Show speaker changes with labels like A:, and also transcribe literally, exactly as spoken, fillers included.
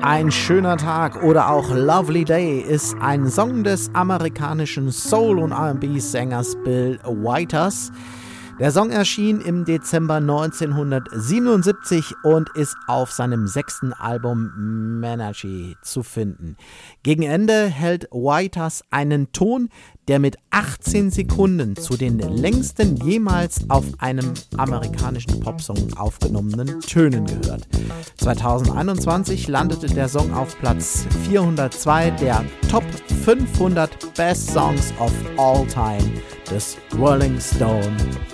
A: Ein schöner Tag oder auch Lovely Day ist ein Song des amerikanischen Soul- und R and B-Sängers Bill Withers. Der Song erschien im Dezember neunzehnhundertsiebenundsiebzig und ist auf seinem sechsten Album Menagerie zu finden. Gegen Ende hält Withers einen Ton, der mit achtzehn Sekunden zu den längsten jemals auf einem amerikanischen Popsong aufgenommenen Tönen gehört. zweitausendeinundzwanzig landete der Song auf Platz vierhundertzwei der Top fünfhundert Best Songs of All Time des Rolling Stone